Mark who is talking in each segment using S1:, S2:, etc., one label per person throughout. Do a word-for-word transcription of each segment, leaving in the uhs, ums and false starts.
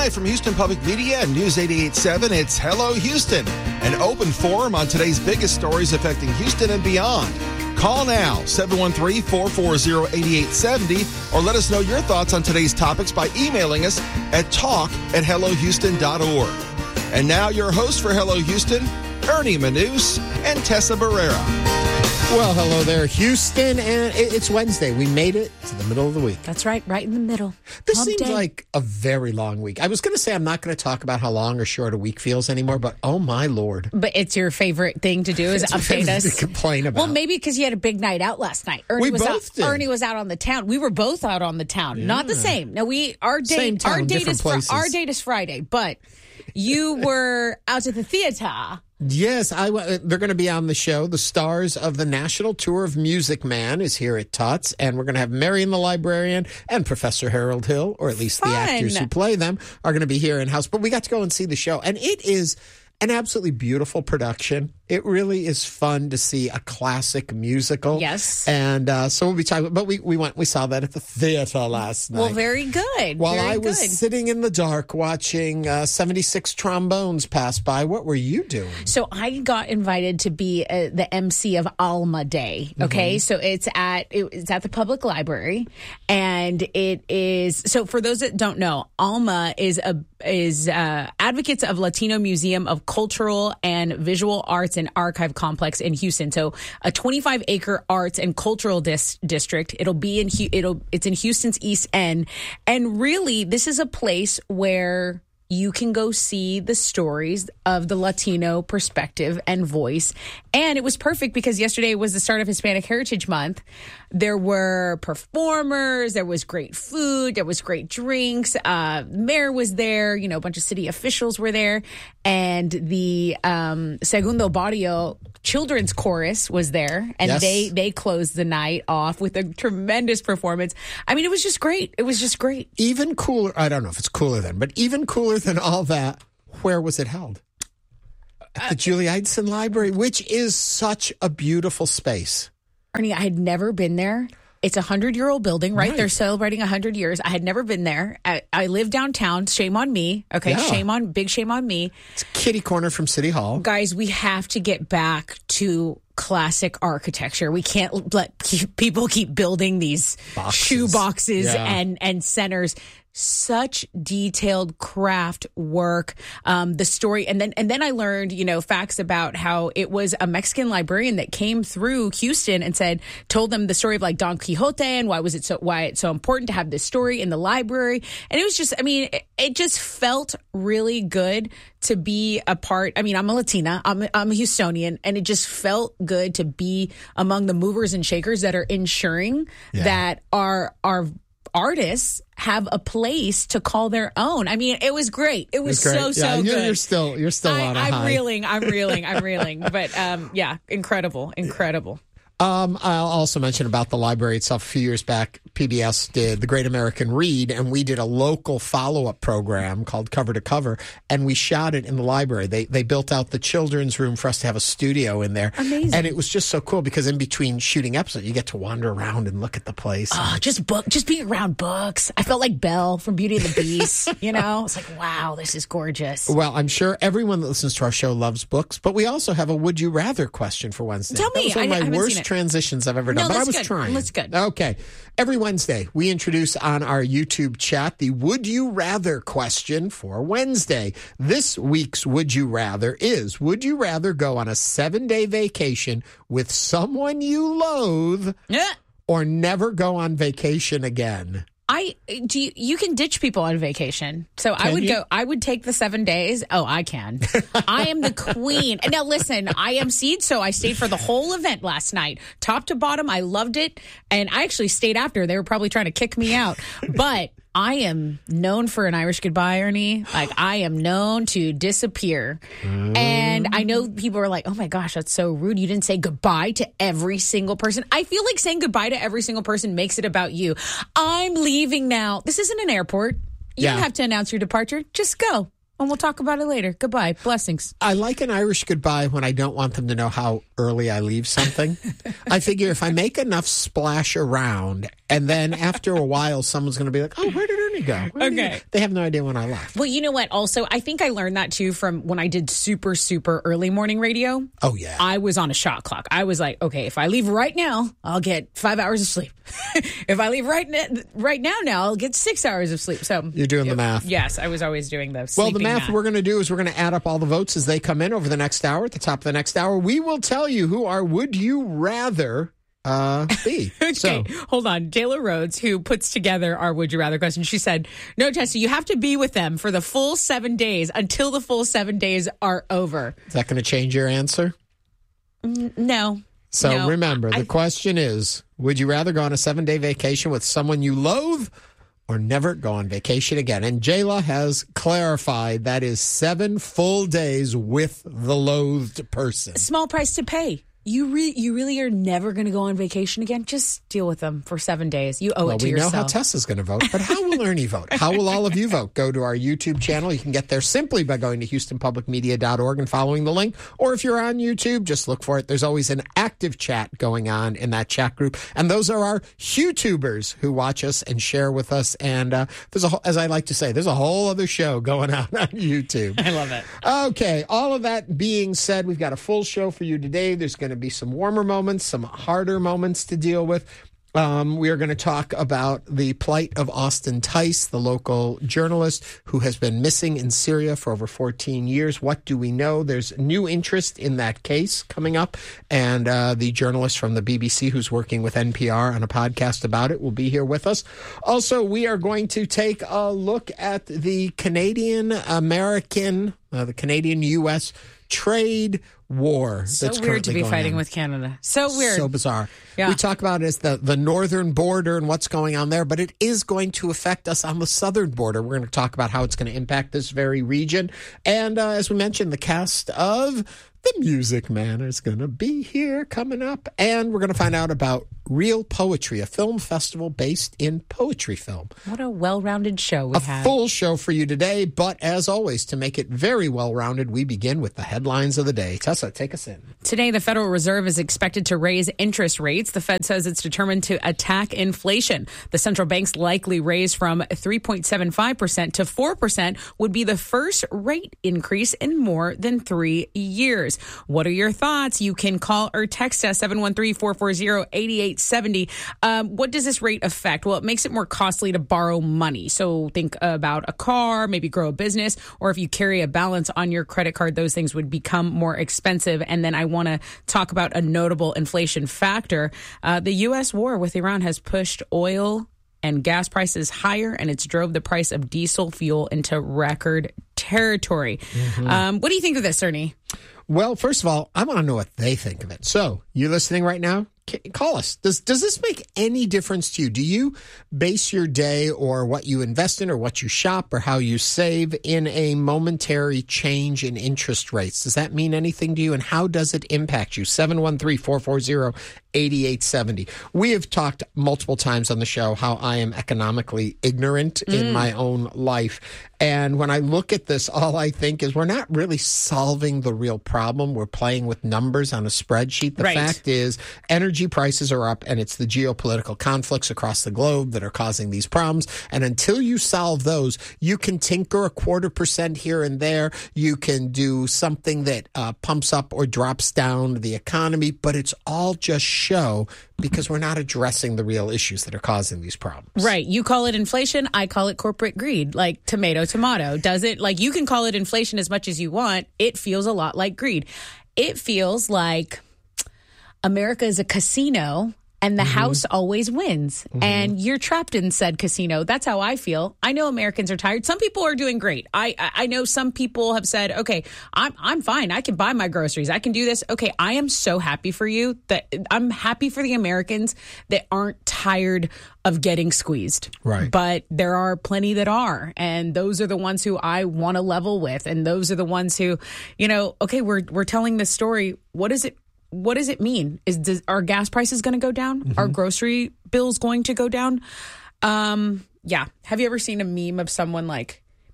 S1: Live from Houston Public Media and News eighty-eight point seven, it's Hello Houston, an open forum on today's biggest stories affecting Houston and beyond. Call now, seven one three, four four zero, eight eight seven zero, or let us know your thoughts on today's topics by emailing us at talk at hello houston dot org. And now your hosts for Hello Houston, Ernie Manous and Tessa Barrera.
S2: Well, hello there, Houston, and it's Wednesday. We made it to the middle of the week.
S3: That's right, right in the middle.
S2: This
S3: Hump
S2: seems
S3: day.
S2: like a very long week. I was going to say I'm not going to talk about how long or short a week feels anymore, but oh my Lord.
S3: But it's your favorite thing to do is
S2: It's my
S3: update
S2: favorite
S3: us.
S2: to complain about.
S3: Well, maybe because you had a big night out last night. Ernie
S2: We
S3: was
S2: both
S3: out,
S2: did.
S3: Ernie was out on the town. We were both out on the town. Not the same. Now we our
S2: Same
S3: date
S2: town,
S3: our date
S2: different
S3: is fr-
S2: places.
S3: our date is Friday, but you were out at the theater.
S2: Yes, I, w- they're going to be on the show. The stars of the National Tour of Music Man is here at Tut's, and we're going to have Marion the Librarian and Professor Harold Hill, or at least
S3: Fun.
S2: the actors who play them, are going to be here in house. But we got to go and see the show, and it is an absolutely beautiful production. It really is fun to see a classic musical.
S3: Yes.
S2: And uh, so we'll be talking, but we, we went, we saw that at the theater last night.
S3: Well, very good.
S2: While
S3: very
S2: I was
S3: good.
S2: sitting in the dark watching uh, seventy-six trombones pass by, what were you doing?
S3: So I got invited to be uh, the M C of Alma Day. Okay, mm-hmm. so it's at it, it's at the public library, and it is so for those that don't know, Alma is a is uh, advocates of Latino Museum of Cultural and Visual Arts and Archive Complex in Houston. So a twenty-five acre arts and cultural dis- district. It'll be in it'll it's in Houston's East End, and really this is a place where you can go see the stories of the Latino perspective and voice. And it was perfect because yesterday was the start of Hispanic Heritage Month. There were performers, there was great food, there was great drinks. Uh, mayor was there, you know, a bunch of city officials were there. And the um, Segundo Barrio Children's Chorus was there. And
S2: Yes.
S3: they, they closed the night off with a tremendous performance. I mean, it was just great. It was just great.
S2: Even cooler, I don't know if it's cooler then, but even cooler than all that, where was it held? At the Julie Eidson Library, which is such a beautiful space.
S3: Ernie, I had never been there. It's a hundred-year-old building, right?
S2: Right.
S3: They're celebrating a hundred years. I had never been there. I, I live downtown. Shame on me. Okay,
S2: Yeah.
S3: shame on, big shame on me.
S2: It's kitty corner from City Hall.
S3: Guys, we have to get back to classic architecture. We can't let keep, people keep building these
S2: Boxes.
S3: shoe boxes
S2: Yeah.
S3: and, and centers. Such detailed craft work, um, the story. And then, and then I learned, you know, facts about how it was a Mexican librarian that came through Houston and said, told them the story of like Don Quixote and why was it so, why it's so important to have this story in the library. And it was just, I mean, it, it just felt really good to be a part. I mean, I'm a Latina, I'm, I'm a Houstonian, and it just felt good to be among the movers and shakers that are ensuring
S2: Yeah.
S3: that our, our, artists have a place to call their own. I mean, it was great. It was,
S2: It was
S3: so,
S2: great.
S3: so
S2: yeah,
S3: good.
S2: You're, you're still, you're still
S3: I,
S2: on a
S3: I'm
S2: high.
S3: reeling. I'm reeling. I'm reeling. But um, yeah, incredible, incredible.
S2: Um, I'll also mention about the library itself. A few years back, P B S did the Great American Read, and we did a local follow-up program called Cover to Cover, and we shot it in the library. They they built out the children's room for us to have a studio in there.
S3: Amazing.
S2: And it was just so cool because in between shooting episodes, you get to wander around and look at the place.
S3: Oh, just book, just being around books. I felt like Belle from Beauty and the Beast. You know, it's like, wow, this is gorgeous.
S2: Well, I'm sure everyone that listens to our show loves books, but we also have a Would You Rather question for Wednesday.
S3: Tell
S2: That
S3: me.
S2: was one
S3: I-
S2: of
S3: I
S2: my
S3: haven't
S2: worst
S3: seen it.
S2: transitions I've ever
S3: No,
S2: done, but I
S3: that's
S2: was
S3: good.
S2: trying.
S3: That's good.
S2: Okay. Every Wednesday, we introduce on our YouTube chat the Would You Rather question for Wednesday. This week's Would You Rather is, would you rather go on a seven-day vacation with someone you loathe
S3: Yeah.
S2: or never go on vacation again?
S3: I do. You, you can ditch people on vacation, so I
S2: Can
S3: would
S2: you?
S3: go. I would take the seven days. Oh, I can. I am the queen. And now listen, I emceed, so I stayed for the whole event last night, top to bottom. I loved it, and I actually stayed after. They were probably trying to kick me out, but I am known for an Irish goodbye, Ernie. Like, I am known to disappear. Mm. And I know people are like, oh my gosh, that's so rude. You didn't say goodbye to every single person. I feel like saying goodbye to every single person makes it about you. I'm leaving now. This isn't an airport. You
S2: Yeah.
S3: don't have to announce your departure. Just go. and we'll talk about it later. Goodbye. Blessings.
S2: I like an Irish goodbye when I don't want them to know how early I leave something. I figure if I make enough splash around, and then after a while, someone's going to be like, oh, where did Ernie go? Where did
S3: Okay.
S2: he-" They have no idea when I left.
S3: Well, you know what? Also, I think I learned that too from when I did super, super early morning radio.
S2: Oh, yeah.
S3: I was on a shot clock. I was like, okay, if I leave right now, I'll get five hours of sleep. If I leave right now, right now, now I'll get six hours of sleep. So
S2: You're doing the math.
S3: Yes, I was always doing the
S2: Well,
S3: sleeping
S2: the math,
S3: math.
S2: we're going to do is we're going to add up all the votes as they come in over the next hour. At the top of the next hour, we will tell you who our Would You Rather uh, be.
S3: Okay,
S2: So,
S3: hold on. Jayla Rhodes, who puts together our Would You Rather question, she said, no, Tessa, you have to be with them for the full seven days until the full seven days are over.
S2: is that going to change your answer?
S3: No.
S2: So
S3: No,
S2: remember, the
S3: I-
S2: question is, would you rather go on a seven-day vacation with someone you loathe or never go on vacation again? And Jayla has clarified that is seven full days with the loathed person.
S3: Small price to pay. You re- you really are never going to go on vacation again. Just deal with them for seven days. You owe
S2: Well,
S3: it to
S2: we
S3: yourself.
S2: know how Tessa's going to vote, but how will Ernie vote? How will all of you vote? Go to our YouTube channel. You can get there simply by going to houston public media dot org and following the link. Or if you're on YouTube, just look for it. There's always an active chat going on in that chat group. And those are our YouTubers who watch us and share with us. And uh, there's a, whole- as I like to say, there's a whole other show going on on YouTube.
S3: I love it.
S2: Okay, all of that being said, we've got a full show for you today. There's going to be some warmer moments, some harder moments to deal with. Um, we are going to talk about the plight of Austin Tice, the local journalist who has been missing in Syria for over fourteen years. What do we know? There's new interest in that case coming up, and uh, the journalist from the B B C who's working with N P R on a podcast about it will be here with us. Also, we are going to take a look at the Canadian-American, uh, the Canadian-U S trade war
S3: So
S2: that's
S3: weird to
S2: currently
S3: be
S2: going
S3: fighting
S2: on.
S3: with Canada. So weird.
S2: So bizarre.
S3: Yeah.
S2: We talk about it as the, the northern border and what's going on there, but it is going to affect us on the southern border. We're going to talk about how it's going to impact this very region. And uh, as we mentioned, the cast of The Music Man is going to be here coming up. And we're going to find out about Real Poetry, a film festival based in poetry film.
S3: What a well-rounded show we
S2: A
S3: have.
S2: full show for you today, but as always, to make it very well-rounded, we begin with the headlines of the day. Tessa, take us in.
S3: Today, the Federal Reserve is expected to raise interest rates. The Fed says it's determined to attack inflation. The central bank's likely raise from three point seven five percent to four percent would be the first rate increase in more than three years. What are your thoughts? You can call or text us seven one three, four four zero, eight eight seven zero. Um, what does this rate affect? Well, it makes it more costly to borrow money. So think about a car, maybe grow a business, or if you carry a balance on your credit card, those things would become more expensive. And then I want to talk about a notable inflation factor. Uh, the U S war with Iran has pushed oil and gas prices higher, and it's drove the price of diesel fuel into record territory. Mm-hmm. Um, what do you think of this, Ernie?
S2: Well, first of all, I want to know what they think of it. So, you listening right now? Call us. Does does this make any difference to you? Do you base your day or what you invest in or what you shop or how you save in a momentary change in interest rates? Does that mean anything to you? And how does it impact you? seven one three, four four zero, eight eight seven zero. We have talked multiple times on the show how I am economically ignorant mm. in my own life. And when I look at this, all I think is we're not really solving the real problem. We're playing with numbers on a spreadsheet. The
S3: right.
S2: fact is energy prices are up, and it's the geopolitical conflicts across the globe that are causing these problems. And until you solve those, you can tinker a quarter percent here and there. You can do something that uh, pumps up or drops down the economy, but it's all just show because we're not addressing the real issues that are causing these problems.
S3: Right. You call it inflation. I call it corporate greed, like tomato, tomato. Does it? Like, you can call it inflation as much as you want. It feels a lot like greed. It feels like America is a casino and the mm-hmm. house always wins. Mm-hmm. And you're trapped in said casino. That's how I feel. I know Americans are tired. Some people are doing great. I I know some people have said, okay, I'm I'm fine. I can buy my groceries. I can do this. Okay, I am so happy for you. That I'm happy for the Americans that aren't tired of getting squeezed.
S2: Right.
S3: But there are plenty that are. And those are the ones who I want to level with. And those are the ones who, you know, okay, we're we're telling this story. What is it? What does it mean? Is does, are gas prices going to go down? Mm-hmm. Are grocery bills going to go down? Um, yeah. Have you ever seen a meme of someone like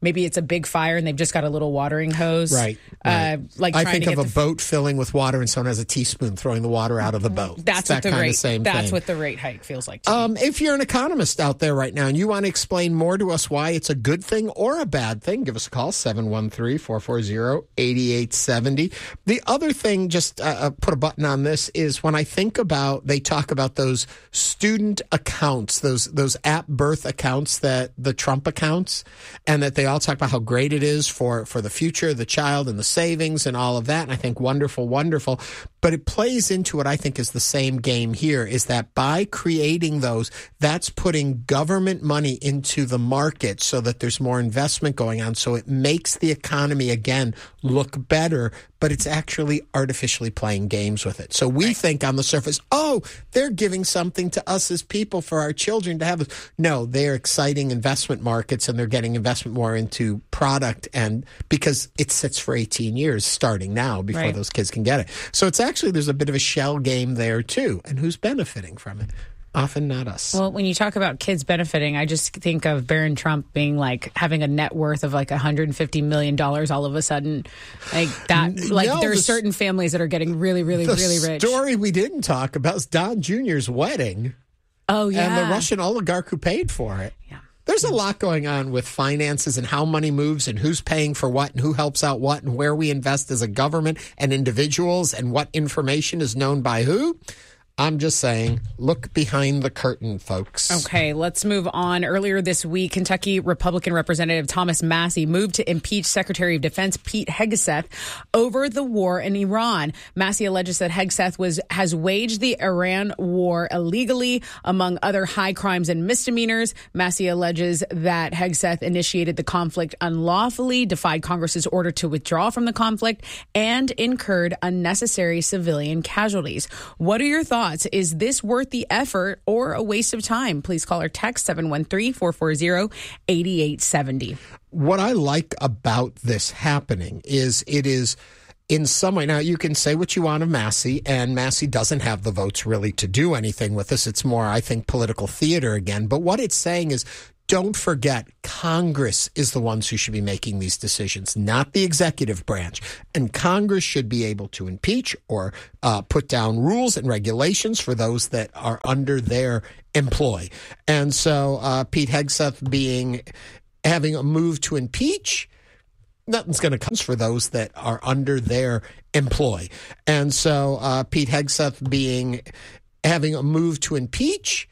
S3: maybe it's a big fire and they've just got a little watering hose.
S2: Right.
S3: Uh,
S2: right.
S3: like
S2: I
S3: trying
S2: think
S3: to
S2: of
S3: get
S2: a
S3: the,
S2: boat filling with water and someone has a teaspoon throwing the water out of the boat.
S3: That's
S2: it's
S3: what
S2: that
S3: the
S2: kind
S3: rate.
S2: of same
S3: that's
S2: thing.
S3: what the rate hike feels like. To
S2: Um,
S3: me.
S2: if you're an economist out there right now and you want to explain more to us why it's a good thing or a bad thing, give us a call, seven one three, four four zero, eight eight seven zero. The other thing, just uh, put a button on this, is when I think about, they talk about those student accounts, those those at birth accounts, that the Trump accounts, and that they all talk about how great it is for, for the future of the child and the savings and all of that. And I think wonderful, wonderful. But it plays into what I think is the same game here, is that by creating those, that's putting government money into the market so that there's more investment going on. So it makes the economy, again, look better, but it's actually artificially playing games with it. So we right. think on the surface, oh, they're giving something to us as people for our children to have. No, they're exciting investment markets, and they're getting investment more into product, and because it sits for eighteen years starting now before right. those kids can get it. So it's actually, there's a bit of a shell game there too. And who's benefiting from it? Often not us.
S3: Well, when you talk about kids benefiting, I just think of Barron Trump being like having a net worth of like one hundred fifty million dollars all of a sudden. Like that, like
S2: no,
S3: there's
S2: the,
S3: certain families that are getting really, really,
S2: the
S3: really rich.
S2: The story we didn't talk about is Don Junior's wedding.
S3: Oh, yeah.
S2: And the Russian oligarch who paid for it.
S3: Yeah.
S2: There's a lot going on with finances and how money moves and who's paying for what and who helps out what and where we invest as a government and individuals and what information is known by who. I'm just saying, look behind the curtain, folks.
S3: Okay, let's move on. Earlier this week, Kentucky Republican Representative Thomas Massie moved to impeach Secretary of Defense Pete Hegseth over the war in Iran. Massie alleges that Hegseth was has waged the Iran war illegally, among other high crimes and misdemeanors. Massie alleges that Hegseth initiated the conflict unlawfully, defied Congress's order to withdraw from the conflict, and incurred unnecessary civilian casualties. What are your thoughts? Is this worth the effort or a waste of time? Please call or text seven one three, four four zero, eight eight seven zero.
S2: What I like about this happening is it is in some way, now you can say what you want of Massie, and Massie doesn't have the votes really to do anything with this. It's more, I think, political theater again. But what it's saying is, don't forget, Congress is the ones who should be making these decisions, not the executive branch. And Congress should be able to impeach or uh, put down rules and regulations for those that are under their employ. And so uh, Pete Hegseth being having a move to impeach, nothing's going to come for those that are under their employ. And so uh, Pete Hegseth being having a move to impeach,